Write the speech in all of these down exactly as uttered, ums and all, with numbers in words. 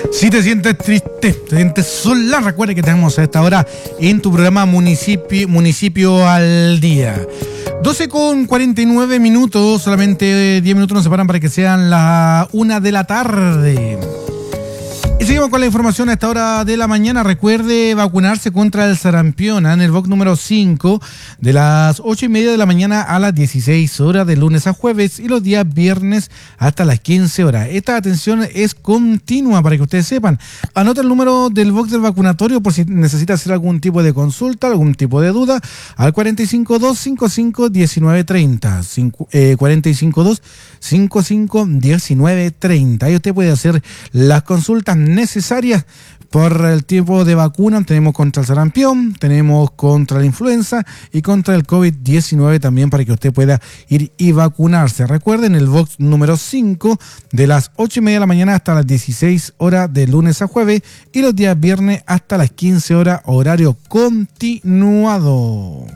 Si te sientes triste, te sientes sola, recuerda que tenemos a esta hora en tu programa Municipio, Municipio al Día. doce con cuarenta y nueve minutos, solamente diez minutos nos separan para que sean las una de la tarde. Y seguimos con la información a esta hora de la mañana. Recuerde vacunarse contra el sarampión en el B O C número cinco de las ocho y media de la mañana a las dieciséis horas de lunes a jueves y los días viernes hasta las quince horas. Esta atención es continua para que ustedes sepan. Anota el número del box del vacunatorio por si necesita hacer algún tipo de consulta, algún tipo de duda al cuatro cinco dos, cinco cinco, uno nueve tres cero. cuatro cinco dos, cinco cinco, uno nueve tres cero. Ahí usted puede hacer las consultas necesarias por el tipo de vacuna. Tenemos contra el sarampión, tenemos contra la influenza y contra el COVID diecinueve también para que usted pueda ir y vacunarse. Recuerden el box número cinco de las ocho y media de la mañana hasta las dieciséis horas de lunes a jueves y los días viernes hasta las quince horas, horario continuado.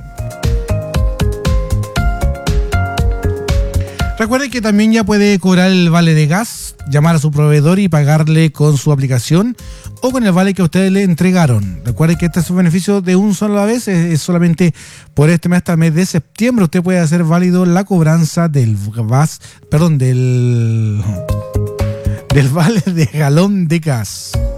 Recuerde que también ya puede cobrar el vale de gas, llamar a su proveedor y pagarle con su aplicación o con el vale que a ustedes le entregaron. Recuerde que este es un beneficio de un solo a la vez, es solamente por este mes hasta el mes de septiembre. Usted puede hacer válido la cobranza del gas, perdón, del, del vale de galón de gas.